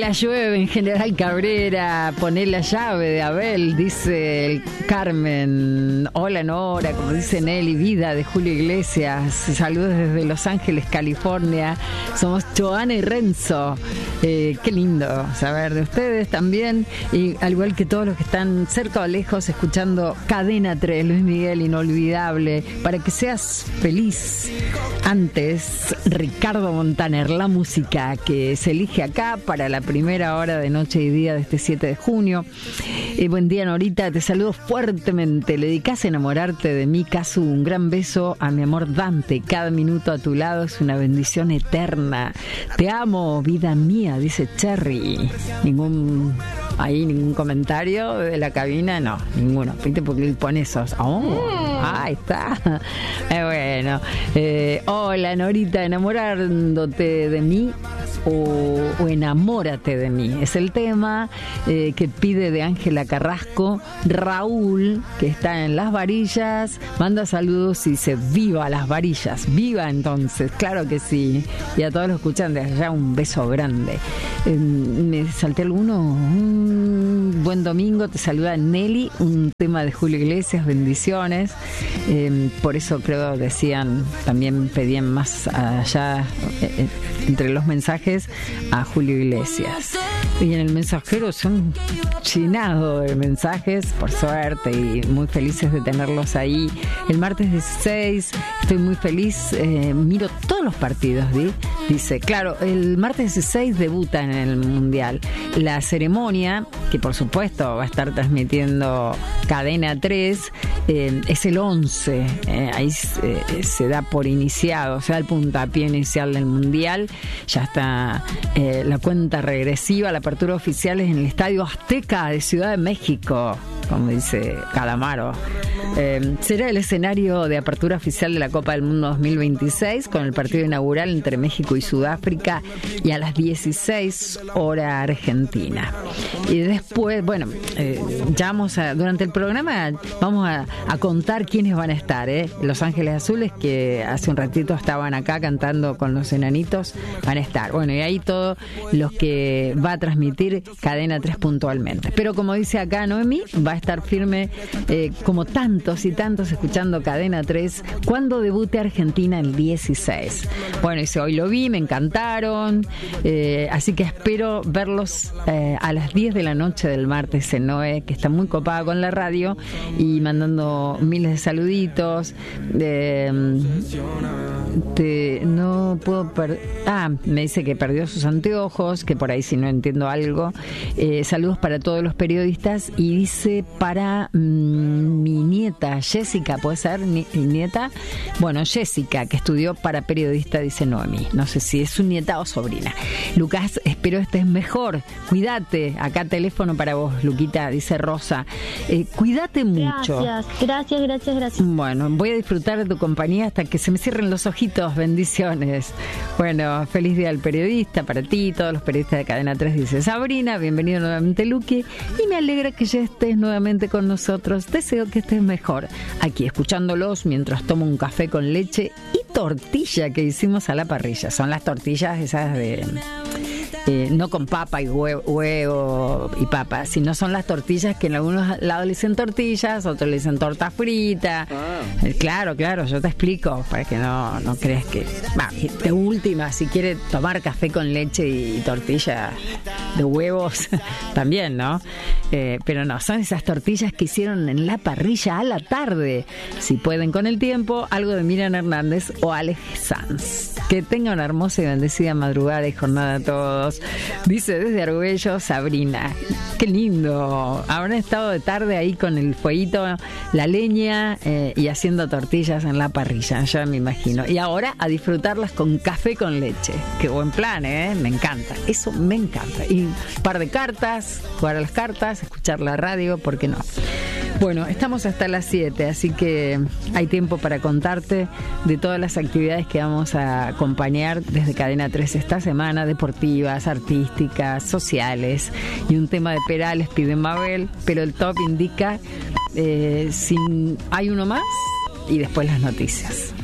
la llueve en General Cabrera, poné la llave de Abel, dice Carmen. Hola Nora, como dice Nelly, vida de Julio Iglesias. Saludos desde Los Ángeles, California. Somos Joana y Renzo. Qué lindo saber de ustedes también, y al igual que todos los que están cerca o lejos escuchando Cadena 3, Luis Miguel, inolvidable, para que seas feliz. Antes, Ricardo Montaner, la música que se elige acá para la primera hora de noche y día de este 7 de junio. Buen día, Norita, te saludo fuertemente. Le dedicás a enamorarte de mí, Casu. Un gran beso a mi amor Dante. Cada minuto a tu lado es una bendición eterna. Te amo, vida mía, dice Cherry. Ningún comentario de la cabina, no, ninguno. ¿Viste? Porque él pone esos. Ahí está. Bueno. Hola, Norita, enamorándote de mí o enamórate de mí. Es el tema que pide de Ángela Carrasco. Raúl, que está en Las Varillas, manda saludos y dice: viva Las Varillas, viva entonces, claro que sí. Y a todos los escuchan desde allá un beso grande. Me salté alguno. Buen domingo, te saluda Nelly, un tema de Julio Iglesias, bendiciones. Por eso creo decían, también pedían más allá entre los mensajes a Julio Iglesias. Y en el mensajero son llenados de mensajes, por suerte, y muy felices de tenerlos ahí. El martes 16 estoy muy feliz, miro todos los partidos, dice, claro, el martes 16 debuta en el Mundial. La ceremonia, que por supuesto va a estar transmitiendo Cadena 3, es el 11, ahí se da por iniciado, o sea, el puntapié inicial del Mundial. Ya está la cuenta regresiva, la apertura oficial es en el Estadio Azteca de Ciudad de México, como dice Calamaro. Será el escenario de apertura oficial de la Copa del Mundo 2026, con el partido inaugural entre México y Sudáfrica, y a las 16 hora Argentina. Y después, bueno, ya durante el programa vamos a contar quiénes van a estar, Los Ángeles Azules, que hace un ratito estaban acá cantando con los enanitos, van a estar. Bueno, y ahí todos los que va a transmitir Cadena 3 puntualmente. Pero como dice acá Noemí, va a estar firme como tantos y tantos escuchando Cadena 3 cuando debute Argentina el 16. Bueno, dice, hoy lo vi, me encantaron, así que espero verlos a las 10 de la noche del martes en Noé, que está muy copada con la radio y mandando miles de saluditos. No puedo me dice que perdió sus anteojos, que por ahí si no entiendo algo. Saludos para todos los periodistas, y dice para mi nieta Jessica, ¿puede ser mi nieta? Bueno, Jessica, que estudió para periodista, dice Noemi. No sé si es su nieta o sobrina. Lucas, espero estés mejor. Cuídate. Acá teléfono para vos, Luquita, dice Rosa. Cuídate mucho. Gracias. Bueno, voy a disfrutar de tu compañía hasta que se me cierren los ojitos. Bendiciones. Bueno, feliz día al periodista para ti, todos los periodistas de Cadena 3, dice Sabrina. Bienvenido nuevamente, Luqui, y me alegra que ya estés nuevamente con nosotros. Deseo que estés mejor aquí escuchándolos mientras tomo un café con leche y tortilla que hicimos a la parrilla. Son las tortillas esas de no con papa y huevo y papa, sino son las tortillas que en algunos lados le dicen tortillas, otros le dicen torta frita. Claro, yo te explico para que no creas que de última, si quiere tomar café con leche y tortilla de huevos también, ¿no? Pero no, son esas tortillas que hicieron en la parrilla a la tarde. Si pueden con el tiempo, algo de Miriam Hernández o Alex Sanz. Que tengan una hermosa y bendecida madrugada y jornada a todos. Dice desde Argüello Sabrina. Qué lindo. Habrán estado de tarde ahí con el fueguito, la leña y haciendo tortillas en la parrilla, ya me imagino. Y ahora a disfrutarlas con café con leche. Qué buen plan, me encanta. Eso me encanta. Y un par de cartas, jugar a las cartas, escuchar la radio, ¿por qué no? Bueno, estamos hasta las 7, así que hay tiempo para contarte de todas las actividades que vamos a acompañar desde Cadena 3 esta semana, deportivas, artísticas, sociales, y un tema de Perales pide Mabel, pero el top indica si hay uno más y después las noticias.